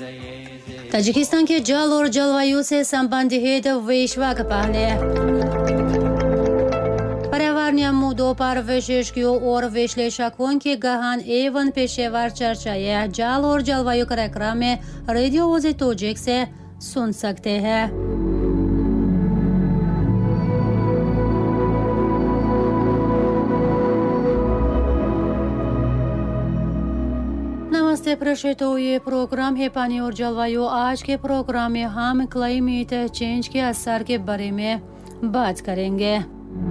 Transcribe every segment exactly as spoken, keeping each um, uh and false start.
Tajikistan के जल और जलवायु से संबंधित वैश्विक पहले पर्यावरणीय मुद्दों पर विशेषज्ञों और विश्लेषकों की गहन एवं पेशेवर चर्चाएं जल और जलवायु कार्यक्रम में रेडियो ओजी तोजिक से सुन सकते हैं। नमस्ते प्रेक्षकों, ये प्रोग्राम है पानी और जलवायु। आज के प्रोग्राम में हम क्लाइमेट चेंज के असर के बारे में बात करेंगे।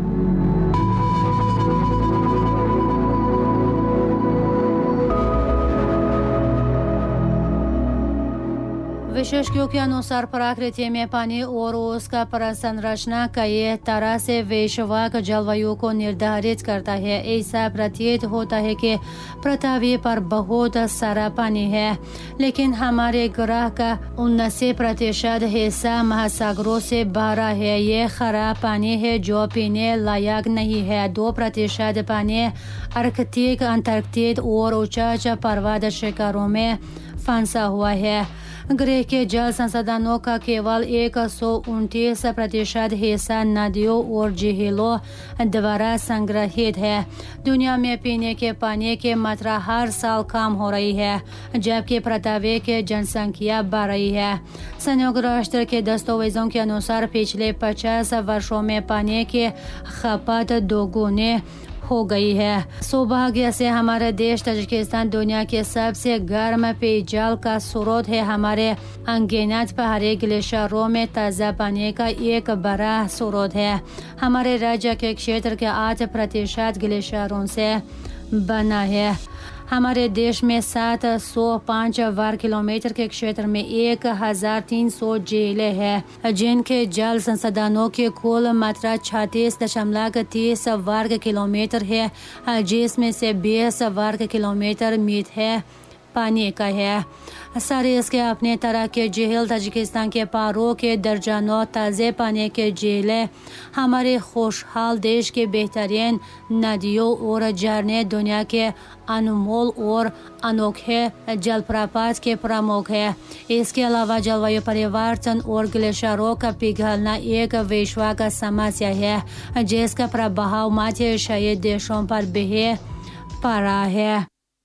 विशेषज्ञों के अनुसार प्रकृति में पानी और उसका संरचना कई तरह से वैश्विक जलवायु को निर्धारित करता है। ऐसा प्रतीत होता है कि पृथ्वी पर बहुत सारा पानी है, लेकिन हमारे ग्रह का उन्नासी प्रतिशत हिस्सा महासागरों से भरा है। ये खराब पानी है जो पीने लायक नहीं है। दो प्रतिशत पानी आर्कटिक, अंटार्कटिक और ऊंचा पर्वत शिखरों में फंसा हुआ है। ग्रह के जल संसाधनों का केवल एक सौ उनतीस प्रतिशत हिस्सा नदियों और झीलों द्वारा संग्रहित है। दुनिया में पीने के पानी की मात्रा हर साल कम हो रही है, जबकि पृथ्वी की जनसंख्या बढ़ रही है। संयुक्त राष्ट्र के दस्तावेजों के अनुसार पिछले पचास वर्षों में पानी की खपत दोगुनी हो गई है। सौभाग्य से हमारे देश ताजिकिस्तान दुनिया के सबसे गर्म पेयजल का स्रोत है। हमारे अनगिनत पहाड़ी ग्लेशियरों में ताज़ा पानी का एक बड़ा स्रोत है। हमारे राज्य के क्षेत्र के आठ प्रतिशत ग्लेशियरों से बना है। हमारे देश में सात सौ पाँच वर्ग किलोमीटर के क्षेत्र में एक हजार तीन सौ झीलें हैं, जिनके जल संसाधनों की कुल मात्रा छत्तीस दशमलव तीस वर्ग किलोमीटर है, जिसमें से बीस वर्ग किलोमीटर मीठे पानी का है। सारे इसके अपने तरह के झील ताजिकिस्तान के पारों के दर्जनों ताज़े पानी के झीलें हमारे खुशहाल देश के बेहतरीन नदियों और झरने दुनिया के अनमोल और अनोखे जलप्रपात के प्रमुख है। इसके अलावा जलवायु परिवर्तन और ग्लेशियरों का पिघलना एक वैश्विक समस्या है, जिसका प्रभाव मध्य एशियाई देशों पर भी पड़ा है।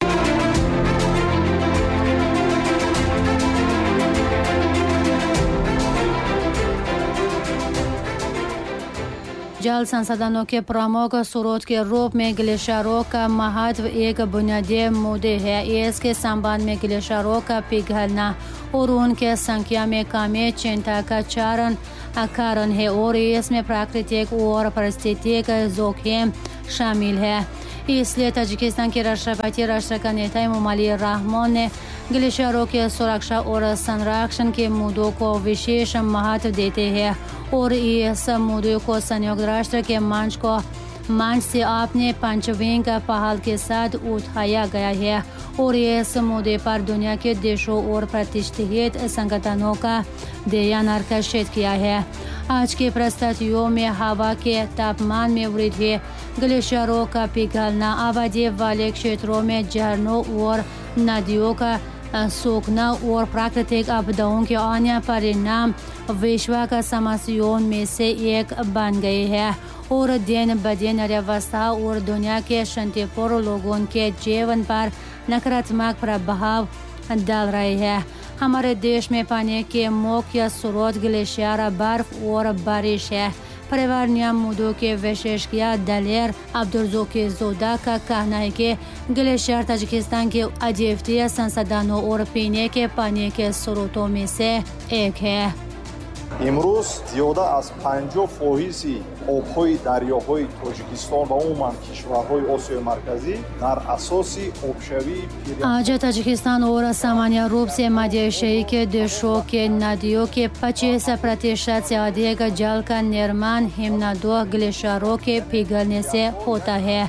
जल संसाधनों के प्रमुख स्रोत के रूप में ग्लेशियरों का महत्व एक बुनियादी मुद्दे है। इसके संबंध में ग्लेशियरों का पिघलना और उनके संख्या में कमी चिंता का चारण कारण है, और इसमें प्राकृतिक और पारिस्थितिक जोखिम शामिल है। इसलिए ताजिकिस्तान के राष्ट्रपति राष्ट्र का नेता इमामोली रहमान ने ग्लेशियरों के सुरक्षा और संरक्षण के मुद्दों को विशेष महत्व देते हैं, और इस मुद्दे को संयुक्त राष्ट्र के मंच को मंच से अपने पंचवीं का पहल के साथ उठाया गया है, और इस मुद्दे पर दुनिया के देशों और प्रतिष्ठित संगठनों का ध्यान आकर्षित किया है। आज के परिस्थितियों में हवा के तापमान में वृद्धि, ग्लेशियरों का पिघलना, आबादी वाले क्षेत्रों में झरनों और नदियों का सूखना और प्राकृतिक आपदाओं के अन्य परिणाम वैश्विक समस्याओं में से एक बन गए हैं, और दिन ब दिन अर्थव्यवस्था और दुनिया के शांतिपूर्ण लोगों के जीवन पर नकारात्मक प्रभाव डाल रहे हैं। हमारे देश में पानी के मुख्य स्रोत ग्लेशियर, बर्फ और बारिश है। पर्यावरणीय मुद्दों के विशेषज्ञ दलेर अब्दुर्जोकिजोदा का कहना है कि ग्लेशियर ताजिकिस्तान के अद्वितीय संसाधनों और पीने के पानी के स्रोतों में से एक है। امروز زیاده از پنجاه فیصد آب‌های دریاهای تاجیکستان و عموما کشورهای آسیای مرکزی در اساس آبشوی आज ताजिकिस्तान और सामान्य रूप से मध्य एशिया के देशों के नदियों के पच्चीस प्रतिशत से अधिक जल का निर्माण हिमनदों ग्लेशियरों के पिघलने से होता है।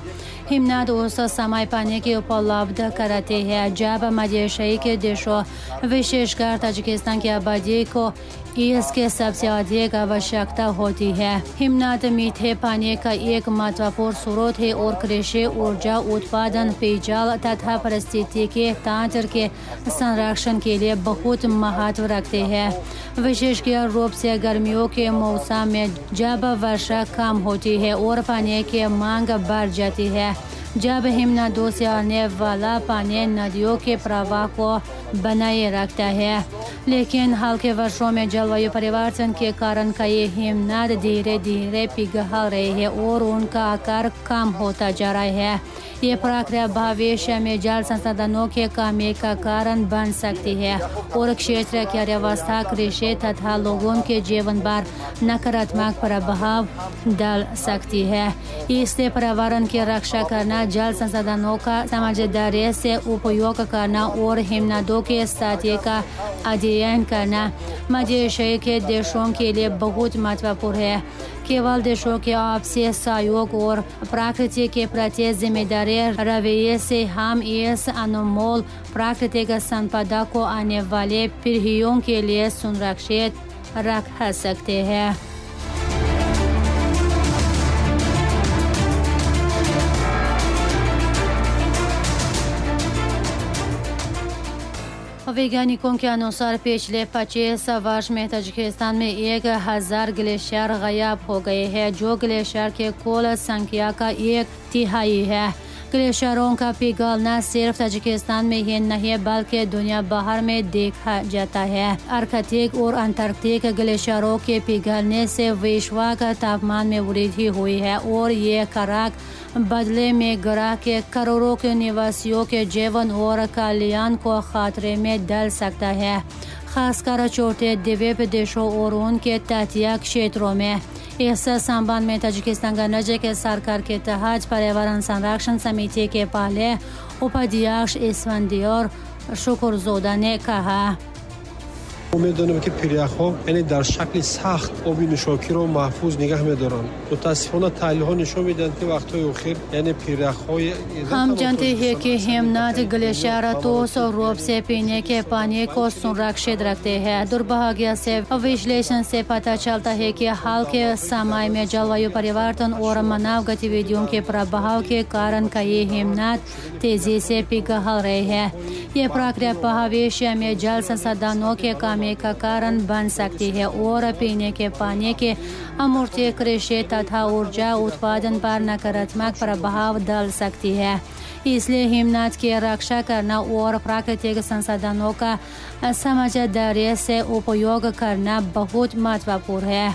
हिमनद उस समय पानी की उपलब्ध कराते हैं जब मदियाशई के देशों विशेषकर ताजिकिस्तान की आबादी को इसके सबसे अधिक आवश्यकता होती है। हिमनद मीठे पानी का एक महत्वपूर्ण स्रोत है और कृषि, ऊर्जा उत्पादन, पेयजल तथा पारिस्थितिकी तंत्र के संरक्षण के लिए बहुत महत्व रखते हैं। विशेषकर रूप से गर्मियों के मौसम में जब वर्षा कम होती है और पानी की मांग बढ़ जाती है, जब हिमनदों से आने वाला पानी नदियों के प्रवाह को बनाए रखता है। लेकिन हाल के वर्षों में जलवायु परिवर्तन के कारण कई हिमनद धीरे धीरे पिघल रहे हैं और उनका आकार कम होता जा रहा है। ये प्रक्रिया भविष्य में जल संसाधनों के कमी का कारण बन सकती है और क्षेत्र की अर्थव्यवस्था, कृषि तथा लोगों के जीवन पर नकारात्मक प्रभाव डाल सकती है। इससे पर्यावरण की रक्षा करना, जल संसाधनों का समझदारी से उपयोग करना और हिमनदों के स्थिति का अध्ययन करना मध्य के देशों के लिए बहुत महत्वपूर्ण है। केवल देशों के आपसी सहयोग और प्रकृति के प्रति जिम्मेदारी रवैये से हम इस अनमोल प्राकृतिक संपदा को आने वाले पीढ़ियों के लिए सुरक्षित रख सकते हैं। वैज्ञानिकों के अनुसार पिछले पच्चीस वर्ष में ताजिकिस्तान में एक हजार ग्लेशियर गायब हो गए हैं, जो ग्लेशियर के कुल संख्या का एक तिहाई है। ग्लेशियरों का पिघलना सिर्फ ताजिकिस्तान में ही नहीं बल्कि दुनिया भर में देखा जाता है। आर्कटिक और अंटार्कटिक ग्लेशियरों के पिघलने से विश्व का तापमान में वृद्धि हुई है और ये कारक बदले में ग्रह के करोड़ों के निवासियों के जीवन और कल्याण को खतरे में डाल सकता है, खासकर छोटे द्वीप देशों और उनके तटीय क्षेत्रों में। इस संबंध में ताजिकिस्तान गणराज्य के सरकार के तहत पर्यावरण संरक्षण समिति के पहले उपाध्यक्ष इस्फंदियार शुक्रजोदा ने कहा, می‌دانیم که پیریخ‌ها یعنی در شکل سخت آب نوشاکی را محفوظ نگه می‌دارند. متأسفانه تحلیل‌ها نشان می‌دهند که وقت‌های اخیر یعنی پیریخ‌های हम जानते हैं कि हिमनद ग्लेशियर ठोस रूप से पीने के पानी को सुरक्षित रखते हैं। दुर्भाग्य से विश्लेषण से पता चलता है कि हाल के समय में जलवायु परिवर्तन और मानव गतिविधियों के प्रभाव के कारण कई हिमनद तेजी से पिघल रहे हैं। ये प्रक्रिया भविष्य में जल संसाधनों के कमी का कारण बन सकती है और पीने के पानी के अमूर्त कृषि तथा ऊर्जा उत्पादन पर नकारात्मक प्रभाव डाल सकती है। इसलिए हिमनद की रक्षा करना और प्राकृतिक संसाधनों का समझदारी से उपयोग करना बहुत महत्वपूर्ण है।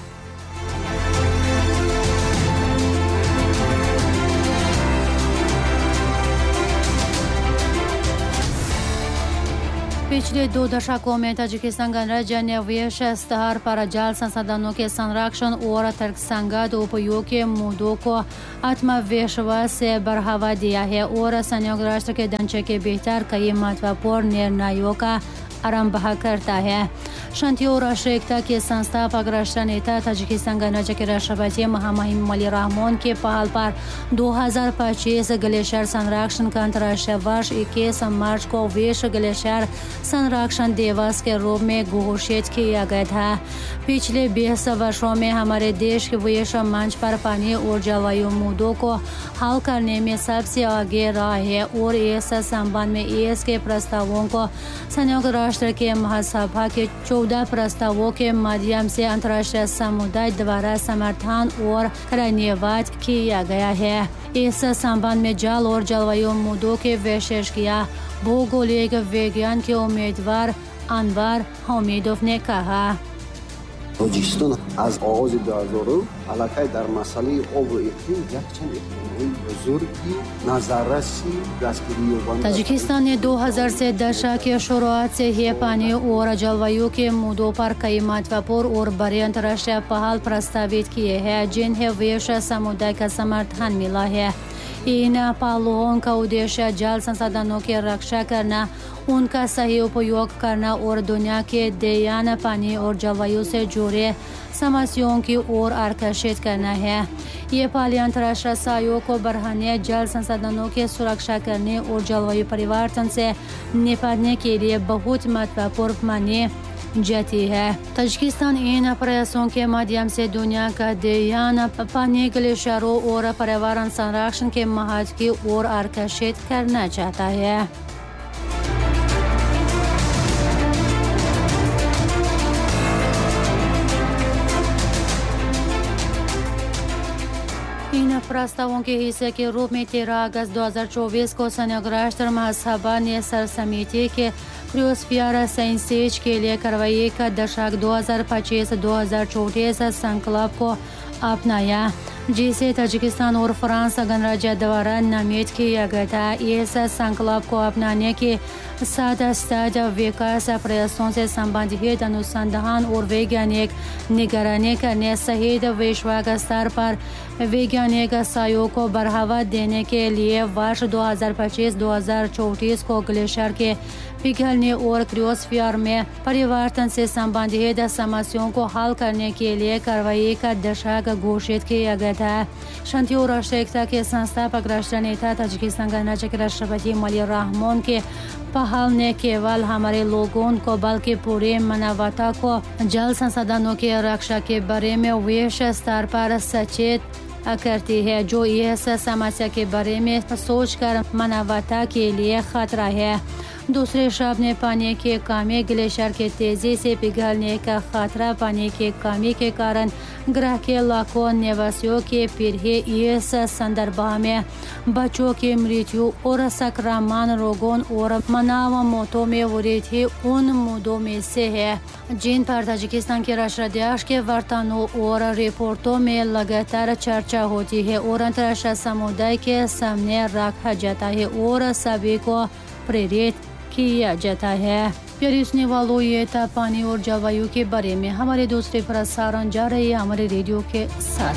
पिछले दो दशकों में ताजिकिस्तान गणराज्य ने वैश्विक स्तर पर जल संसाधनों के संरक्षण और तर्कसंगत उपयोग के मुद्दों को आत्मविश्वास से बढ़ावा दिया है और संयुक्त राष्ट्र के ढांचे के भीतर कई महत्वपूर्ण निर्णयों का आरंभ करता है। शांति और राष्ट्रीय एकता के संस्थापक राष्ट्र नेता ताजिकिस्तान गणराज्य के राष्ट्रपति मोहम्मद अली रहमान के पहल पर दो हज़ार पच्चीस ग्लेशियर संरक्षण का अंतर्राष्ट्रीय वर्ष इक्कीस मार्च को विश्व ग्लेशियर संरक्षण दिवस के रूप में घोषित किया गया था। पिछले बीस वर्षों में हमारे देश के विश्व मंच पर पानी और जलवायु मुद्दों को हल करने में सबसे आगे रहा है और इस संबंध में इसके प्रस्तावों को संयुक्त राष्ट्र के महासभा के चौदह प्रस्तावों के माध्यम से अंतर्राष्ट्रीय समुदाय द्वारा समर्थन और कार्यान्वित किया गया है। इस संबंध में जल और जलवायु मुद्दों के विशेषज्ञ भौगोलिक विज्ञान के उम्मीदवार अनवर हमीदोव ने कहा, توجیکستان از آغاز دو هزار علاقه در مسئله آب و اقلیم یک چند اقدامات بزرگی نظررسی دستگیری و ताजिकिस्तान ने दो हज़ार से दशक के शुरुआत से ही पानी और जलवायु के मुद्दों पर कई महत्वपूर्ण और बड़े अंतर्राष्ट्रीय पहल प्रस्तावित किए हैं, जिन्हें वैश्विक समुदाय का समर्थन मिला है। इन पहलुओं का उद्देश्य जल संसाधनों की रक्षा करना, उनका सही उपयोग करना और दुनिया के दरियाना पानी और जलवायु से जुड़े समस्याओं की ओर आकर्षित करना है। ये पहल अंतर्राष्ट्रीय सहयोग को बढ़ाने, जल संसाधनों की सुरक्षा करने और जलवायु परिवर्तन से निपटने के लिए बहुत महत्वपूर्ण मानी जाती है। ताजिकिस्तान इन प्रयासों के माध्यम से दुनिया का दरियाना पानी, ग्लेशियरों और पर्यावरण संरक्षण के महत्व की ओर आकर्षित करना चाहता है। इन प्रस्तावों के हिस्से के रूप में तेरह अगस्त दो हज़ार चौबीस को संयुक्त राष्ट्र महासभा ने सर्व समिति के क्रियोस्फीयर साइंसेज के लिए कार्रवाई का दशक दो हज़ार पच्चीस दो हज़ार चौंतीस संकल्प को अपनाया, जिसे ताजिकिस्तान और फ्रांस गणराज्य द्वारा नामित किया गया था। इस संकल्प को अपनाने के साथ साथ विकास प्रयासों से संबंधित अनुसंधान और वैज्ञानिक निगरानी करने सहित वैश्विक स्तर पर वैज्ञानिक सहयोग को बढ़ावा देने के लिए वर्ष दो हज़ार पच्चीस दो हज़ार चौंतीस को ग्लेशियर के पिघलने और क्रियोस्फीयर में परिवर्तन से संबंधित समस्याओं को हल करने के लिए कार्रवाई का दशक घोषित किया गया था। शांति और राष्ट्रीय एकता के संस्थापक राष्ट्र नेता ताजिकिस्तान गणराज्य के राष्ट्रपति मलिक रहमान के पहल ने केवल हमारे लोगों को बल्कि पूरे मानवता को जल संसाधनों की रक्षा के बारे में वैश्विक स्तर पर सचेत करती है, जो इस समस्या के बारे में सोचकर मानवता के लिए खतरा है। दूसरे शब्द में पानी की कमी, ग्लेशियर के तेजी से पिघलने का खतरा, पानी की कमी के कारण ग्रह के लाखों निवासियों की पीढ़ी, इस संदर्भ में बच्चों की मृत्यु और संक्रामक रोगों और मानव मौतों में वृद्धि उन मुद्दों में से है जिन पर ताजिकिस्तान के राष्ट्राध्यक्ष के वार्ताओं और रिपोर्टों में लगातार चर्चा होती है और अंतर्राष्ट्रीय समुदाय के सामने रखा जाता है और सभी को प्रेरित किया जाता है। प्यारे सुनने वालों, ये था पानी और जलवायु के बारे में हमारे दूसरे प्रसारण जा रही है हमारे रेडियो के साथ।